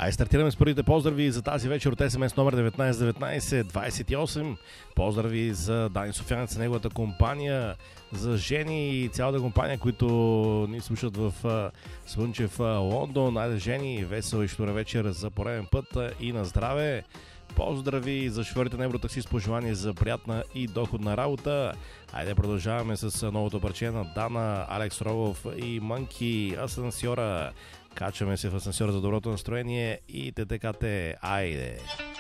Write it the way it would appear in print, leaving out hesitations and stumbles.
Стартираме с първите поздрави за тази вечер от СМС номер 191928. Поздрави за Дани Софиянец, неговата компания, за Жени и цялата компания, които ни слушат в Слънчев Лондон. Айде, Жени, весел и штура вечер за пореден път и на здраве. Поздрави за шофьорите на Евротакси с пожелание за приятна и доходна работа. Айде продължаваме с новото парче на Дана, Алекс Рогов и Мънки, Асансьора. Качваме се в асансьора за доброто настроение и ТТКТ. Айде!